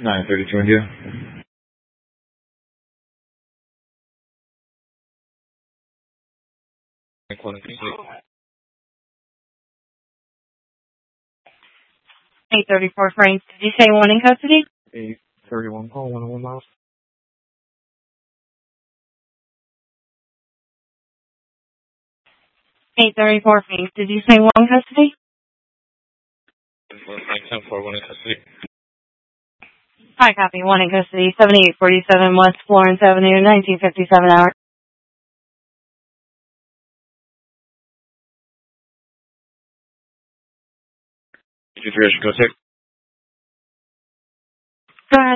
932 India. Eight 34 Frank. Did you say one in custody? 831 call 101 miles. 834 Frank. Did you say one custody? 10-4, 1 in custody. Hi, copy. One in custody. 7847 West Florence Avenue, 1957 hour. Two three, I should go take. Go ahead.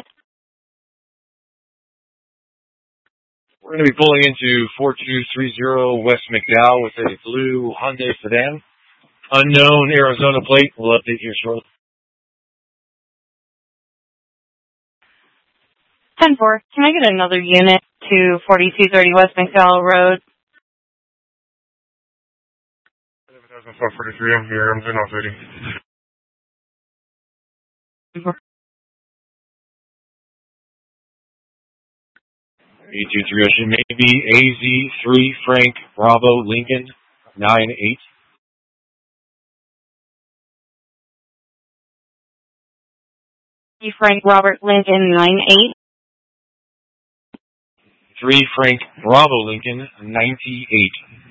We're going to be pulling into 4230 West McDowell with a blue Hyundai sedan. Unknown Arizona plate. We'll update you shortly. 10-4. Can I get another unit to 4230 West McDowell Road? 443, I'm here. I'm doing off duty. 823 Ocean, maybe AZ3 Frank Bravo Lincoln 98. Frank Robert Lincoln 98. 3 Frank Bravo Lincoln 98.